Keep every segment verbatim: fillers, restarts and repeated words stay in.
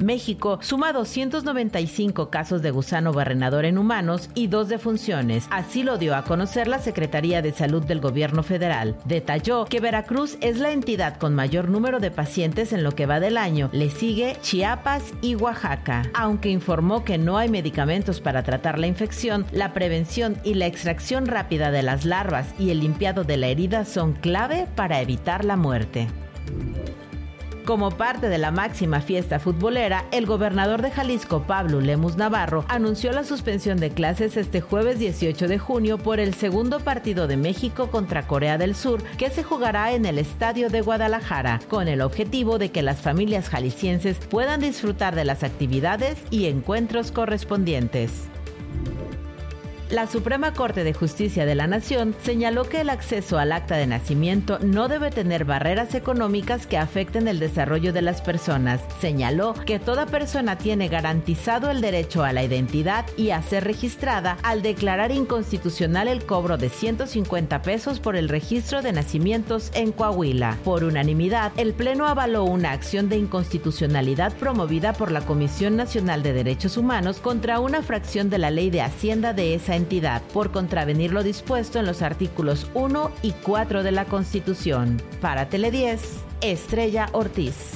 México suma doscientos noventa y cinco casos de gusano barrenador en humanos y dos defunciones. Así lo dio a conocer la Secretaría de Salud del Gobierno Federal. Detalló que Veracruz es la entidad con mayor número de pacientes en lo que va del año. Le sigue Chiapas y Oaxaca. Aunque informó que no hay medicamentos para tratar la infección, la prevención y la extracción rápida de las larvas y el limpiado de la herida son clave para evitar la muerte. Como parte de la máxima fiesta futbolera, el gobernador de Jalisco, Pablo Lemus Navarro, anunció la suspensión de clases este jueves dieciocho de junio por el segundo partido de México contra Corea del Sur, que se jugará en el Estadio de Guadalajara, con el objetivo de que las familias jaliscienses puedan disfrutar de las actividades y encuentros correspondientes. La Suprema Corte de Justicia de la Nación señaló que el acceso al acta de nacimiento no debe tener barreras económicas que afecten el desarrollo de las personas. Señaló que toda persona tiene garantizado el derecho a la identidad y a ser registrada al declarar inconstitucional el cobro de ciento cincuenta pesos por el registro de nacimientos en Coahuila. Por unanimidad, el Pleno avaló una acción de inconstitucionalidad promovida por la Comisión Nacional de Derechos Humanos contra una fracción de la Ley de Hacienda de esa entidad. entidad por contravenir lo dispuesto en los artículos uno y cuatro de la Constitución. Para Tele diez, Estrella Ortiz.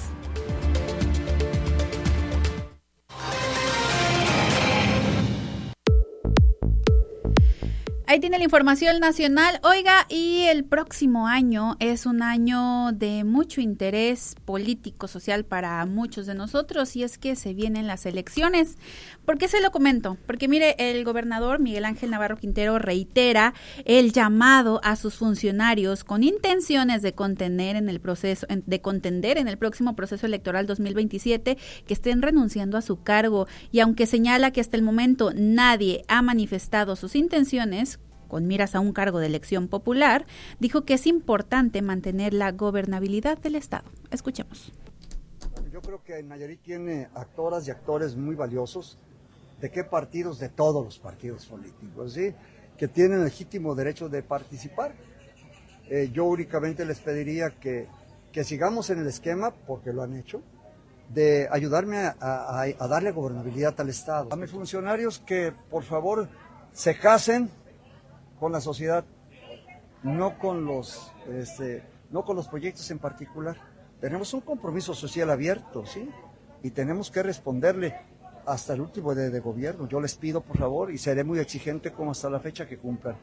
Ahí tiene la información nacional. Oiga, y el próximo año es un año de mucho interés político, social para muchos de nosotros, y es que se vienen las elecciones. ¿Por qué se lo comento? Porque mire, el gobernador Miguel Ángel Navarro Quintero reitera el llamado a sus funcionarios con intenciones de contener en el proceso, de contender en el próximo proceso electoral dos mil veintisiete, que estén renunciando a su cargo. Y aunque señala que hasta el momento nadie ha manifestado sus intenciones con miras a un cargo de elección popular, dijo que es importante mantener la gobernabilidad del Estado. Escuchemos. Yo creo que Nayarit tiene actoras y actores muy valiosos. ¿De qué partidos? De todos los partidos políticos, ¿sí? Que tienen legítimo derecho de participar. Eh, yo únicamente les pediría que, que sigamos en el esquema, porque lo han hecho, de ayudarme a, a, a darle gobernabilidad al Estado. A mis funcionarios que, por favor, se casen con la sociedad, no con los, este, no con los proyectos en particular. Tenemos un compromiso social abierto, ¿sí? Y tenemos que responderle hasta el último de, de gobierno. Yo les pido, por favor, y seré muy exigente como hasta la fecha, que cumplan.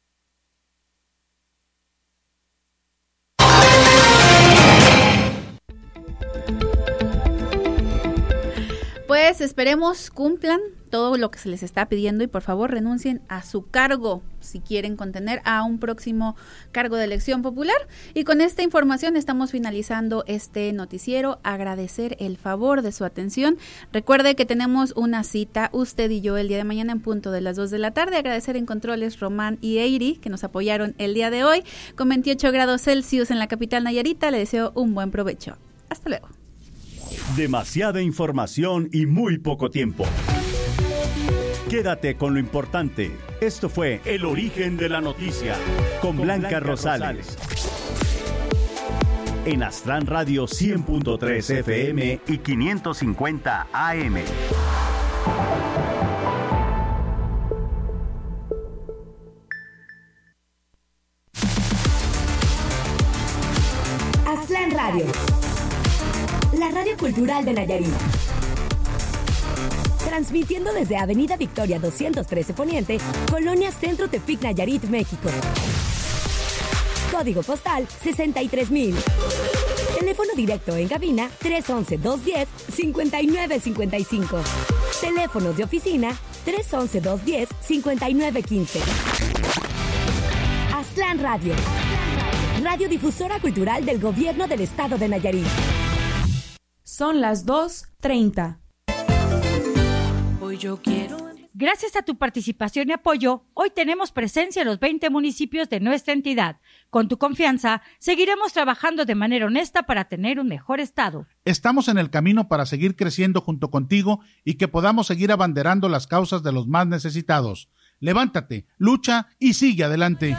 Pues esperemos cumplan todo lo que se les está pidiendo y por favor renuncien a su cargo si quieren contener a un próximo cargo de elección popular. Y con esta información estamos finalizando este noticiero. Agradecer el favor de su atención. Recuerde que tenemos una cita, usted y yo, el día de mañana en punto de las dos de la tarde. Agradecer en controles Román y Eiri, que nos apoyaron el día de hoy. Con veintiocho grados Celsius en la capital Nayarita. Le deseo un buen provecho. Hasta luego. Demasiada información y muy poco tiempo. Quédate con lo importante. Esto fue El Origen de la Noticia con, con Blanca, Blanca Rosales. Rosales. En Astran Radio cien punto tres F M y quinientos cincuenta A M. Astran Radio, la radio cultural de Nayarit. Transmitiendo desde Avenida Victoria doscientos trece Poniente, Colonia Centro Tepic, Nayarit, México. Código postal sesenta y tres mil. Teléfono directo en cabina tres once, dos diez, cincuenta y nueve cincuenta y cinco. Teléfonos de oficina tres once, dos diez, cincuenta y nueve quince. Astran Radio, radiodifusora cultural del Gobierno del Estado de Nayarit. Son las dos treinta. Hoy yo quiero... Gracias a tu participación y apoyo, hoy tenemos presencia en los veinte municipios de nuestra entidad. Con tu confianza, seguiremos trabajando de manera honesta para tener un mejor estado. Estamos en el camino para seguir creciendo junto contigo y que podamos seguir abanderando las causas de los más necesitados. Levántate, lucha y sigue adelante.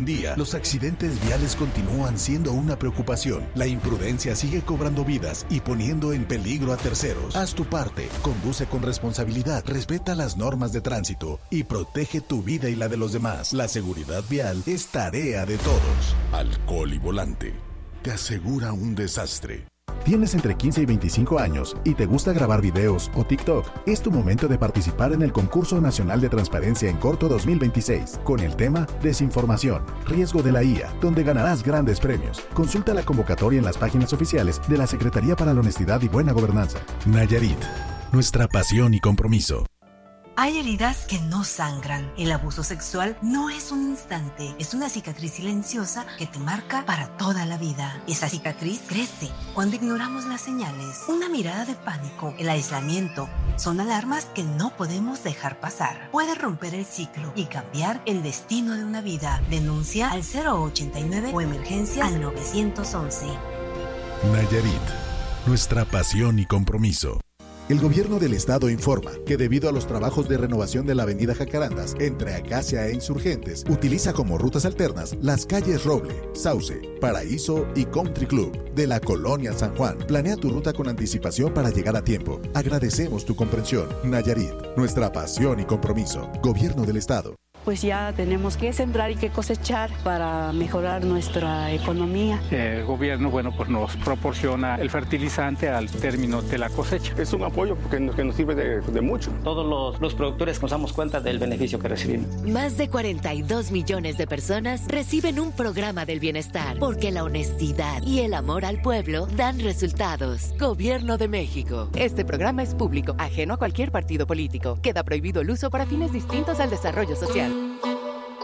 en día, los accidentes viales continúan siendo una preocupación. La imprudencia sigue cobrando vidas y poniendo en peligro a terceros. Haz tu parte, conduce con responsabilidad, respeta las normas de tránsito y protege tu vida y la de los demás. La seguridad vial es tarea de todos. Alcohol y volante te asegura un desastre. ¿Tienes entre quince y veinticinco años y te gusta grabar videos o TikTok? Es tu momento de participar en el Concurso Nacional de Transparencia en Corto dos mil veintiséis, con el tema Desinformación, riesgo de la I A, donde ganarás grandes premios. Consulta la convocatoria en las páginas oficiales de la Secretaría para la Honestidad y Buena Gobernanza. Nayarit, nuestra pasión y compromiso. Hay heridas que no sangran. El abuso sexual no es un instante, es una cicatriz silenciosa que te marca para toda la vida. Esa cicatriz crece cuando ignoramos las señales. Una mirada de pánico, el aislamiento, son alarmas que no podemos dejar pasar. Puede romper el ciclo y cambiar el destino de una vida. Denuncia al cero ochenta y nueve o emergencias al nueve once. Nayarit, nuestra pasión y compromiso. El gobierno del estado informa que debido a los trabajos de renovación de la avenida Jacarandas entre Acacia e Insurgentes, utiliza como rutas alternas las calles Roble, Sauce, Paraíso y Country Club de la Colonia San Juan. Planea tu ruta con anticipación para llegar a tiempo. Agradecemos tu comprensión. Nayarit, nuestra pasión y compromiso. Gobierno del estado. Pues ya tenemos que sembrar y que cosechar para mejorar nuestra economía. El gobierno, bueno, pues nos proporciona el fertilizante al término de la cosecha. Es un apoyo que nos, que nos sirve de, de mucho. Todos los, los productores nos damos cuenta del beneficio que recibimos. Más de cuarenta y dos millones de personas reciben un programa del bienestar, porque la honestidad y el amor al pueblo dan resultados. Gobierno de México. Este programa es público, ajeno a cualquier partido político. Queda prohibido el uso para fines distintos al desarrollo social.